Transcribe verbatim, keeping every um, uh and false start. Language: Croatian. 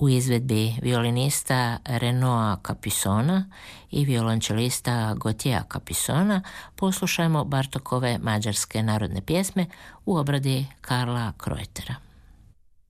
U izvedbi violinista Renoa Capisona i violončelista Gautiera Capisona poslušajmo Bartokove mađarske narodne pjesme u obradi Karla Kreutera.